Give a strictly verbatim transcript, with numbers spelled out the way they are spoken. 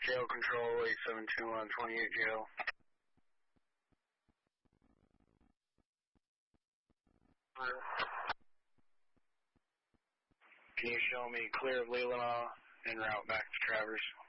Jail Control, eight seven two one, twenty-eight Jail. Can you show me clear of Leelanau en route back to Traverse?